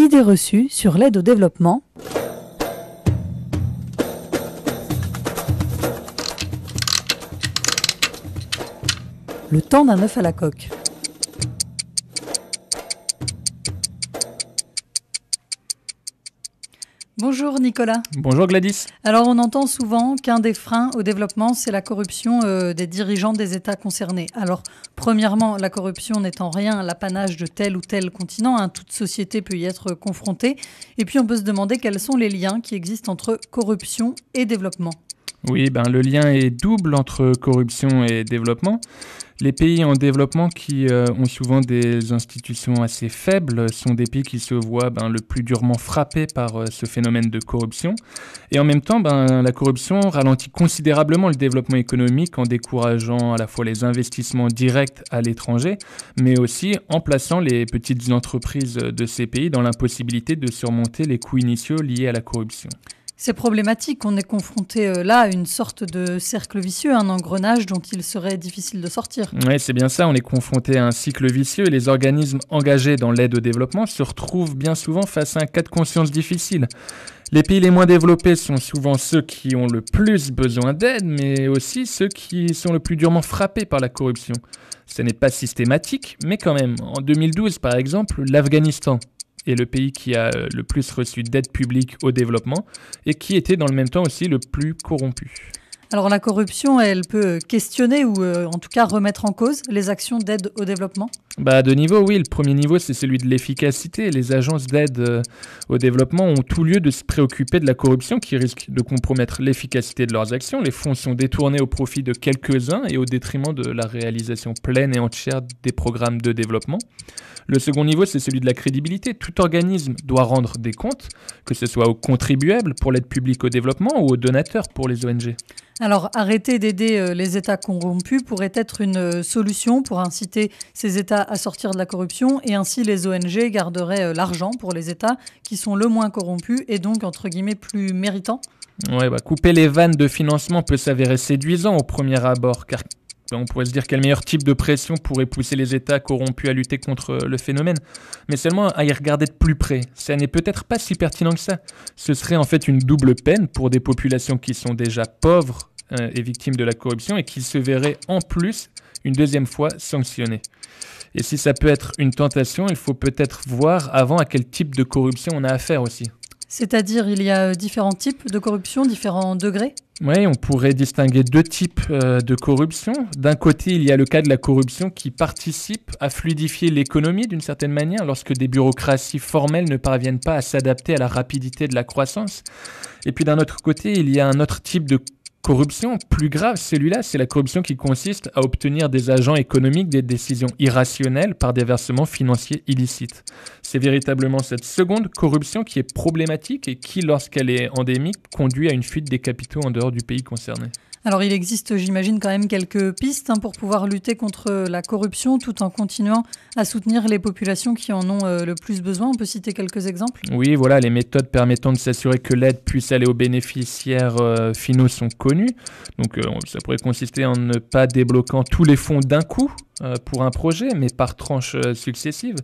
Idées reçues sur l'aide au développement. Le temps d'un œuf à la coque. Bonjour Nicolas. Bonjour Gladys. Alors on entend souvent qu'un des freins au développement, c'est la corruption des dirigeants des États concernés. Alors premièrement, la corruption n'est en rien l'apanage de tel ou tel continent, toute société peut y être confrontée. Et puis on peut se demander quels sont les liens qui existent entre corruption et développement. Oui, le lien est double entre corruption et développement. Les pays en développement qui ont souvent des institutions assez faibles sont des pays qui se voient le plus durement frappés par ce phénomène de corruption. Et en même temps, la corruption ralentit considérablement le développement économique en décourageant à la fois les investissements directs à l'étranger, mais aussi en plaçant les petites entreprises de ces pays dans l'impossibilité de surmonter les coûts initiaux liés à la corruption. C'est problématique, on est confronté là à une sorte de cercle vicieux, un engrenage dont il serait difficile de sortir. Oui, c'est bien ça, on est confronté à un cycle vicieux et les organismes engagés dans l'aide au développement se retrouvent bien souvent face à un cas de conscience difficile. Les pays les moins développés sont souvent ceux qui ont le plus besoin d'aide, mais aussi ceux qui sont le plus durement frappés par la corruption. Ce n'est pas systématique, mais quand même. En 2012, par exemple, l'Afghanistan est le pays qui a le plus reçu d'aide publique au développement et qui était dans le même temps aussi le plus corrompu. Alors la corruption, elle peut questionner ou en tout cas remettre en cause les actions d'aide au développement ? À deux niveaux, oui. Le premier niveau, c'est celui de l'efficacité. Les agences d'aide au développement ont tout lieu de se préoccuper de la corruption qui risque de compromettre l'efficacité de leurs actions. Les fonds sont détournés au profit de quelques-uns et au détriment de la réalisation pleine et entière des programmes de développement. Le second niveau, c'est celui de la crédibilité. Tout organisme doit rendre des comptes, que ce soit aux contribuables pour l'aide publique au développement ou aux donateurs pour les ONG. Alors, arrêter d'aider les États corrompus pourrait être une solution pour inciter ces États à sortir de la corruption et ainsi les ONG garderaient l'argent pour les États qui sont le moins corrompus et donc, entre guillemets, plus méritants. Ouais, couper les vannes de financement peut s'avérer séduisant au premier abord, car on pourrait se dire quel meilleur type de pression pourrait pousser les États corrompus à lutter contre le phénomène. Mais seulement à y regarder de plus près, ça n'est peut-être pas si pertinent que ça. Ce serait en fait une double peine pour des populations qui sont déjà pauvres et victimes de la corruption et qui se verraient en plus une deuxième fois sanctionnées. Et si ça peut être une tentation, il faut peut-être voir avant à quel type de corruption on a affaire aussi. C'est-à-dire, il y a différents types de corruption, différents degrés ? Oui, on pourrait distinguer deux types de corruption. D'un côté, il y a le cas de la corruption qui participe à fluidifier l'économie d'une certaine manière lorsque des bureaucraties formelles ne parviennent pas à s'adapter à la rapidité de la croissance. Et puis d'un autre côté, il y a un autre type de corruption plus grave, celui-là, c'est la corruption qui consiste à obtenir des agents économiques des décisions irrationnelles par des versements financiers illicites. C'est véritablement cette seconde corruption qui est problématique et qui, lorsqu'elle est endémique, conduit à une fuite des capitaux en dehors du pays concerné. Alors il existe, j'imagine, quand même quelques pistes pour pouvoir lutter contre la corruption tout en continuant à soutenir les populations qui en ont le plus besoin. On peut citer quelques exemples ? Oui, voilà, les méthodes permettant de s'assurer que l'aide puisse aller aux bénéficiaires finaux sont connues. Donc ça pourrait consister en ne pas débloquant tous les fonds d'un coup pour un projet, mais par tranches successives.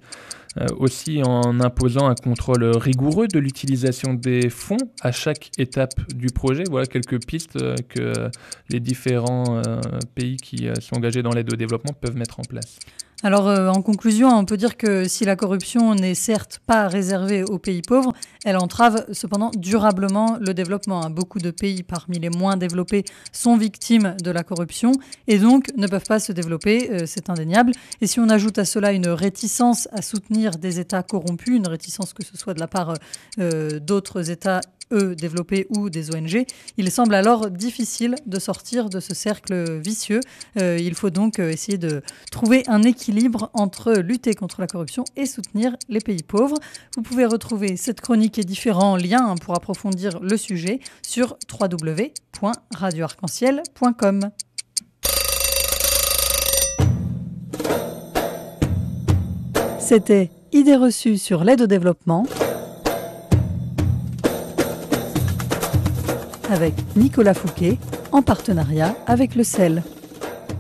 Aussi en imposant un contrôle rigoureux de l'utilisation des fonds à chaque étape du projet. Voilà quelques pistes que les différents pays qui sont engagés dans l'aide au développement peuvent mettre en place. Alors, en conclusion, on peut dire que si la corruption n'est certes pas réservée aux pays pauvres, elle entrave cependant durablement le développement. Beaucoup de pays parmi les moins développés sont victimes de la corruption et donc ne peuvent pas se développer, c'est indéniable. Et si on ajoute à cela une réticence à soutenir des États corrompus, une réticence que ce soit de la part d'autres États développés ou des ONG, il semble alors difficile de sortir de ce cercle vicieux. Il faut donc essayer de trouver un équilibre entre lutter contre la corruption et soutenir les pays pauvres. Vous pouvez retrouver cette chronique et différents liens pour approfondir le sujet sur www.radioarc-en-ciel.com. C'était Idées reçues sur l'aide au développement avec Nicolas Fouquet en partenariat avec le CEL.